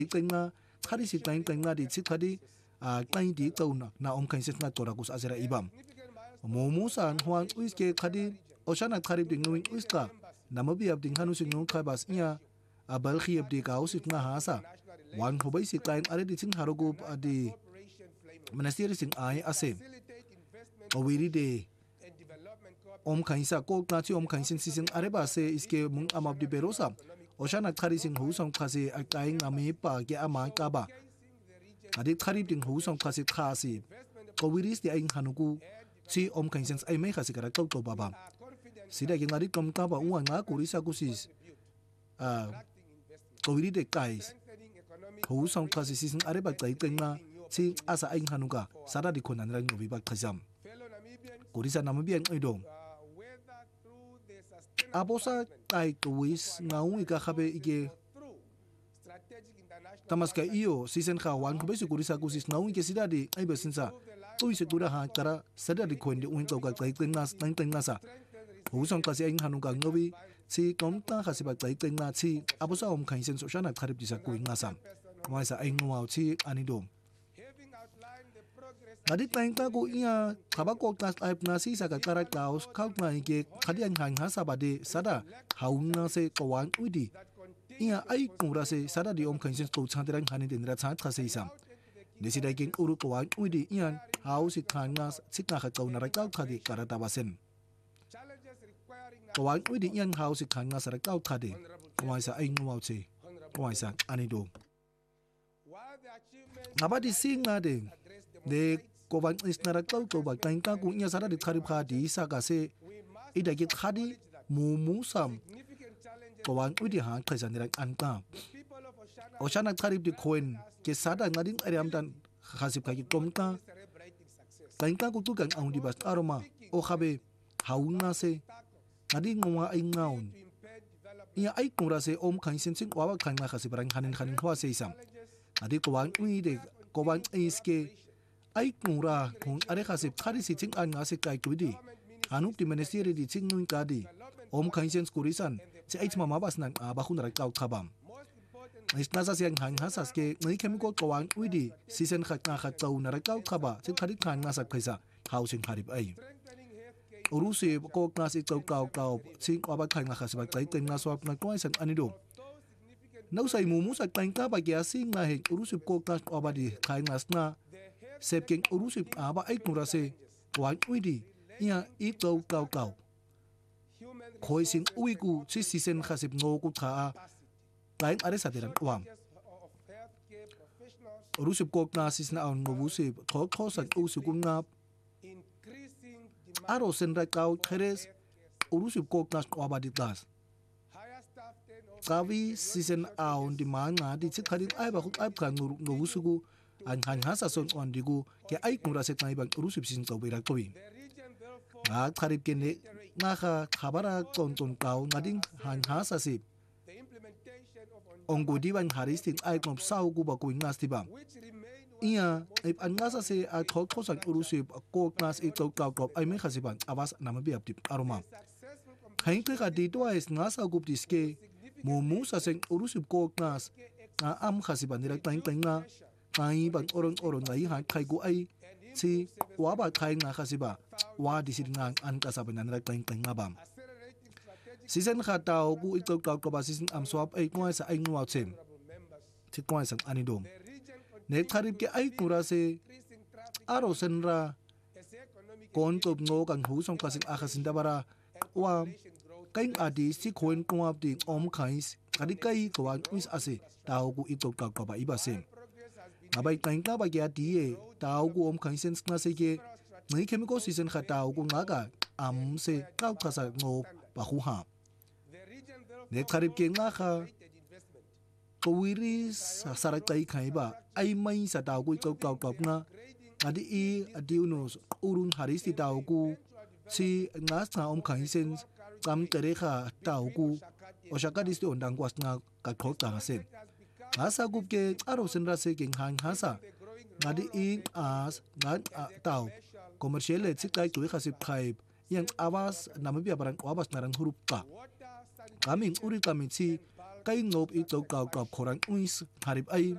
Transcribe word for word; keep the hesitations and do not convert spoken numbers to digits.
Tengah kadi si tengah tengah di si kadi tengah di tahu na na om kain setengah torakus azera ibam. Momusan huan uiske kadi oshana karib ding nuing uiska nama biab ding hanu sing nung kabas nya abal khiab di kau setengah hasa. Wan hobai si tengah ada di sing harugup di menasiri sing ai ase. Awiri de om kain sa ko nasi om kain sin sing areba se iske mung amab di berosa. Oshana kari sing husong kasi ay tayang ami pa kaya ama kaba. Adik karib ding husong kasi kasi. Kawiris di ayang hanuku si om kaisens ay may kasi karakter to baba. Sida yung adik kom kaba uwan nga kurisa kusis. Kawiri de kais. Husong kasi sising areba tayang nga si asa ayang hanuka. Sara di kunan lang nubibag kasam. Kurisa namabiyang idong. Abosa tay tuwis ngaung ikakabe ike tamas ka iyo season kawan ko besi kurisa kusis ngaung ike sidadi ay besinsa tuwi segura ha kara sadadi kondi uin to ka tay tengas nang tengasa husang kasi ay hanugang nobi si komta kasi ba tay tengas si abosa om kaisen so siya nagkarip di sa kuing ngasam kumaisa ay ngumaw si anidom Kadit tayong tago iya kabako tas ayp na si sa kakarat kaos kaut na ike kadiang hang hasa bade sada haung na se kawan udi iya ay kura se sada di om kainsen to chantirang hanin din rat sa kasi isam desi daging uru kawan udi iyan hau si kangas si nakakaw na rakaw kadi karatabasen kawan udi iyan hau si kangas rakaw kadi kumaisa ay ngumaw si kumaisa anido ngaba di sing na din de koban isnarakau to ba tangka kunya sara di karib khadi sa kase idagit khadi mumusam koban udi ha khajan dirang anka oshana karib di koen ke sada ngading ariam dan khasib kagi tomka tangka ku tu kan ang di bas aroma o khabe hauna se ngading ngwa ay ngaun iya ay kumra se om kainsen sing wawa kan na khasib rang hanin hanin hwa se isam adi koban ui de koban iske ay kura kung are kasip kari si ching an nga si kay kudi anup di menestiri di ching nung kadi om kainsen kurisan si ay mamabas ng abakun rakaw kabam is nasa siyang hang hasas ke ngay chemical kawang widi season khat nga khat taw na rakaw kaba si kadi kan nga sa kaisa housing harib ay urusi ko nga si taw kaw kaw sing abak kan nga kasip kay ten nga swap na kuisan anido nausay mumusak tayong kabag yasing nga heng urusi ko nga abadi kay ngas na sepking urusip aba ay kurase wan uidi iya ikaw kaw kaw koi sing uiku si sisen khasip ngoku tha lain are sadirang wam urusip kok na sis na on ngobusip thok thosan usukum na aro sen ra kaw kheres urusip kok na abadi tas kawi sisen aon di manga di chikhari ai ba khuk ai kan ngobusuku ang hang hasa son on digu ke ay kumra set na ibang urusip sin to birak tobi nga karib kene nga ka khabara ton ton kaw ngading hang hasa si onggo diwan haristin ay kom sau gu ba kuin ngas tiba iya ip an ngasa se a thok thosan urusip ko klas i to kaw kaw ay me khasiban abas namabi aptip aroma hain ka di twice ngasa gup diske mumu sa seng urusip ko klas nga am khasiban direk tang tang nga ay bang oron-oron ay han kay gu ay si waba kay nga kasi ba wa disid nga an kasaban na nagtang tang nga bam season khataw gu ito kaw ka ba season am swap ay kuha sa ay nguaw sem si kuha sa anidom ne karib ke ay kura se aro senra kontob ngo kang husong kasing akasin dabara wa kaing adi si koen kuha di om kais kadi kay kuha is ase tao gu ito kaw ka ba iba sem abay tangka ba kaya diye tao ko om kainsen na sige ngay chemical season ka tao ko nga ka am se kaw kasa ngo pakuha ne karib ke nga ka kawiri sa sarak tay kay ba ay may sa tao ko ikaw kaw kaw nga adi i adi unos urun haris ti tao ko si nga sa om kainsen kam tere ka tao ko o siya ka disti ondang kwas nga kakot tangasin asa gup ke aro senra se king hang hasa ngadi ing as ngad tau commercial et sikai tu khasip khaib yang awas namabi barang awas narang huruf ka kaming uri kaming si kai ngop ito kaw kaw korang uis harip ay